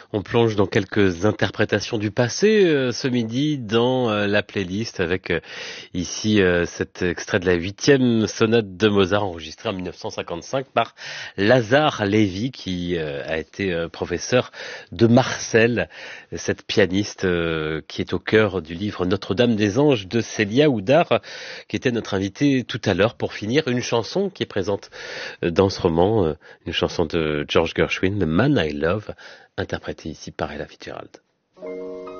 On plonge dans quelques interprétations du passé ce midi dans la playlist avec ici cet extrait de la 8e sonate de Mozart enregistrée en 1955 par Lazare Lévy qui a été professeur de Marcel, cette pianiste qui est au cœur du livre Notre-Dame des Anges de Célia Oudard, qui était notre invitée tout à l'heure pour finir une chanson qui est présente dans ce roman, une chanson de George Gershwin, The Man I Love, interprétée ici par Ella Fitzgerald.